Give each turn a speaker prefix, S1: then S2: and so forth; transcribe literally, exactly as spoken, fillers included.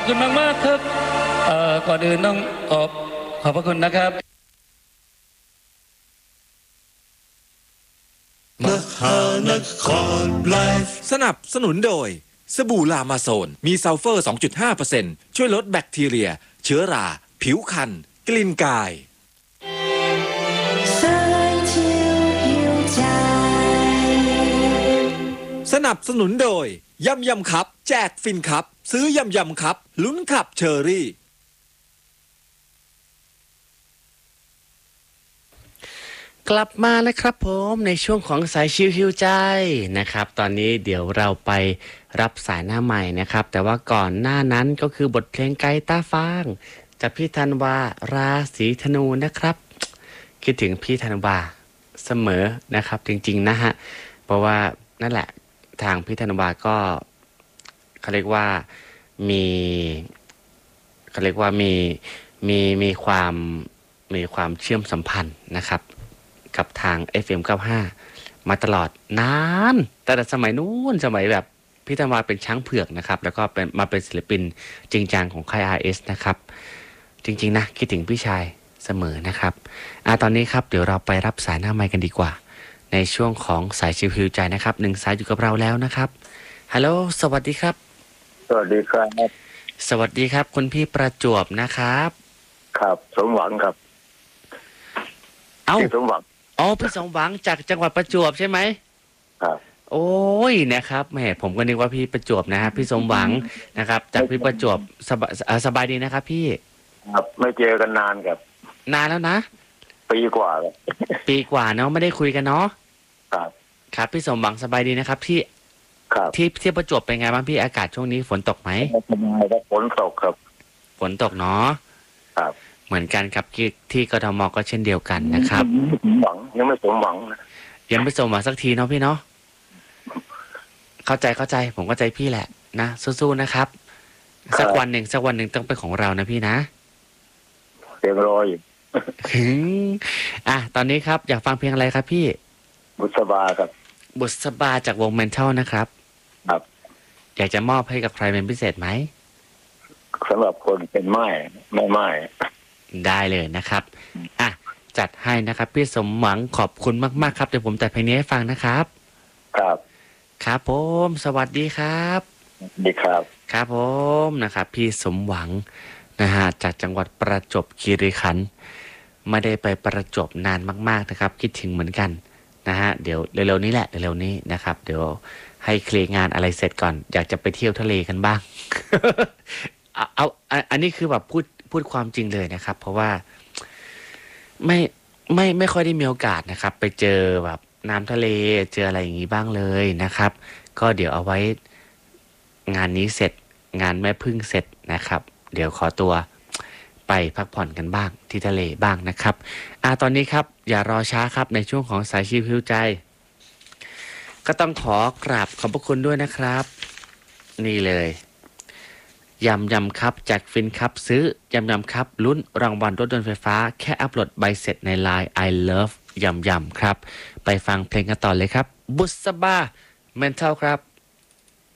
S1: คุณมากมากครับเอ่อก่อนอื่นต้องขอบขอบพระคุณนะครับ
S2: มหานครไลฟ์สนับสนุนโดยสบู่ลามาโซนมีซัลเฟอร์ สองจุดห้าเปอร์เซ็นต์ ช่วยลดแบคทีเรียเชื้อราผิวคันกลิ่นกายสนับสนุนโดยยำยำครับแจกฟินครับซื้อยำยำครับลุ้นขับเชอรี่
S3: กลับมาแล้วครับผมในช่วงของสายชิวฮิวใจนะครับตอนนี้เดี๋ยวเราไปรับสายหน้าใหม่นะครับแต่ว่าก่อนหน้านั้นก็คือบทเพลงไก่ตาฟางจากพี่ธันวาราศีธนูนะครับคิดถึงพี่ธันวาเสมอนะครับจริงๆนะฮะเพราะว่านั่นแหละทางพี่ธันวาก็เขาเรียกว่ามีเขาเรียกว่ามีมีมีความมีความเชื่อมสัมพันธ์นะครับกับทาง เอฟ เอ็ม เก้าสิบห้า มาตลอดนานแต่สมัยนู้นสมัยแบบพี่ธันวาเป็นช้างเผือกนะครับแล้วก็เป็นมาเป็นศิลปินจริงจังของค่าย อาร์ เอส นะครับจริงๆนะคิดถึงพี่ชายเสมอนะครับอ่ะตอนนี้ครับเดี๋ยวเราไปรับสายหน้าไมค์กันดีกว่าในช่วงของสายชิวฮิวใจนะครับหนึ่งสายอยู่กับเราแล้วนะครับฮัลโหลสวัสดีครับ
S4: สวัสดีครับ
S3: สวัสดีครับคุณพี่ประจวบนะครับ
S4: ครับสมหวังครับ
S3: เอ้า
S4: พี่สมหวัง
S3: อ๋อพี่สมหวังจากจังหวัดประจวบใช่ไหม
S4: ครับ
S3: โอ้ยนะครับแหมผมก็นึกว่าพี่ประจวบนะฮะพี่สมหวังนะครับจากพี่ประจวบสบายสบายดีนะครับพี่
S4: ครับไม่เจอกันนานครับ
S3: นานแล้วนะ
S4: ปีกว่าแล้ว
S3: ปีกว่าเนาะไม่ได้คุยกันเนาะ
S4: ครับ
S3: ครับพี่สมหวังสบายดีนะครับที่
S4: ครับ
S3: ที่ที่ประจวบเป็นไงบ้างพี่อากาศช่วงนี้ฝนตกไหม
S4: สบายครับฝนตกครับ
S3: ฝนตกเนาะ
S4: ครับ
S3: เหมือนกันครับที่ที่กทมก็เช่นเดียวกันนะครับ
S4: สมหวังยังไม่สมหวังนะ
S3: ยังไม่สมหวังสักทีเนาะพี่เนาะเข้าใจเข้าใจผมเข้าใจพี่แหละนะสู้ๆนะครับสักวันหนึ่งสักวันหนึ่งต้องเป็นของเรานะพี่นะ
S4: เสียงรออยู่
S3: อ่ะตอนนี้ครับอยากฟังเพลงอะไรครับพี่
S4: บุษบาครับ
S3: บุษบาจากวงเมนทัลนะครับ
S4: ครับ
S3: อยากจะมอบให้กับใครเป็นพิเศษไหม
S4: สำหรับคนเป็นไม้ไม่ไม้
S3: ได้เลยนะครับอ่ะจัดให้นะครับพี่สมหวังขอบคุณมากๆครับเดี๋ยวผมจัดเพลงนี้ให้ฟังนะครับ
S4: ครับ
S3: ครับผมสวัสดีครับ
S4: สวัสดีครับ
S3: ครับผมนะครับพี่สมหวังนะฮะจากจังหวัดประจวบคีรีขันธ์ไม่ได้ไปประจวบนานมากๆนะครับคิดถึงเหมือนกันนะฮะเดี๋ยวเร็วๆนี้แหละเร็วๆนี้นะครับเดี๋ยวให้เคลียร์งานอะไรเสร็จก่อนอยากจะไปเที่ยวทะเลกันบ้าง เอาเอาอันนี้คือแบบพูดพูดความจริงเลยนะครับเพราะว่าไม่ไม่ไม่ค่อยได้มีโอกาสนะครับไปเจอแบบน้ำทะเลเจออะไรอย่างนี้บ้างเลยนะครับก็เดี๋ยวเอาไว้งานนี้เสร็จงานแม่พึ่งเสร็จนะครับเดี๋ยวขอตัวไปพักผ่อนกันบ้างที่ทะเลบ้างนะครับอ่าตอนนี้ครับอย่ารอช้าครับในช่วงของสายชิวฮิวใจก็ต้องขอกราบขอบพระคุณด้วยนะครับนี่เลยยำยำครับแจกฟินครับซื้อยำยำครับลุ้นรางวัลรถยนต์ไฟฟ้าแค่อัปโหลดใบเสร็จใน ไลน์ I love ยำยำครับไปฟังเพลงกันต่อเลยครับบุษบา Mental ครับ